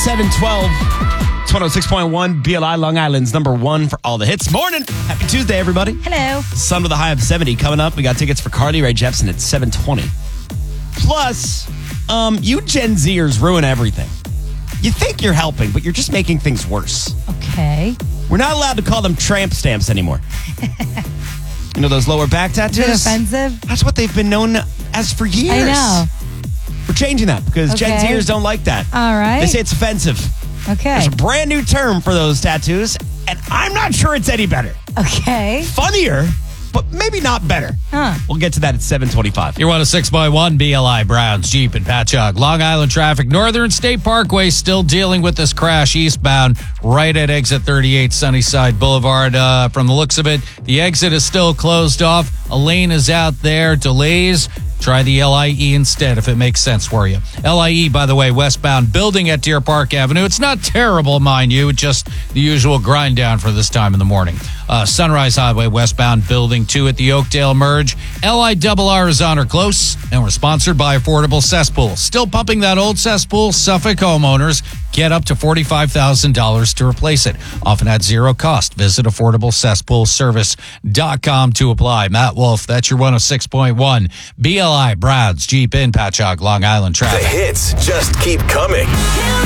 712. It's 106.1 BLI, Long Island's number one for all the hits. Morning. Happy Tuesday, everybody. Hello. Sun with a high of 70 coming up. We got tickets for Carly Rae Jepsen at 720. Plus, you Gen Zers ruin everything. You think you're helping, but you're just making things worse. Okay. We're not allowed to call them tramp stamps anymore. You know those lower back tattoos? Is it offensive? That's what they've been known as for years. I know. We're changing that because Gen Okay. Zers don't like that. All right. They say it's offensive. Okay. There's a brand new term for those tattoos, and I'm not sure it's any better. Okay. Funnier, but maybe not better. Huh. We'll get to that at 725. You're 106.1 BLI, Browns, Jeep, and Patchogue. Long Island traffic. Northern State Parkway still dealing with this crash eastbound right at exit 38 Sunnyside Boulevard. From the looks of it, the exit is still closed off. A lane is out there. Delays. Try the LIE instead if it makes sense for you. LIE, by the way, westbound building at Deer Park Avenue. It's not terrible, mind you. It's just the usual grind down for this time in the morning. Sunrise Highway westbound building 2 at the Oakdale merge. LIRR is on or close, and we're sponsored by Affordable Cesspool. Still pumping that old cesspool. Suffolk homeowners get up to $45,000 to replace it. Often at zero cost. Visit AffordableCesspoolService.com to apply. Matt Wolf, that's your 106.1 BLI, Browns, Jeep, and Patchogue, Long Island traffic. The hits just keep coming.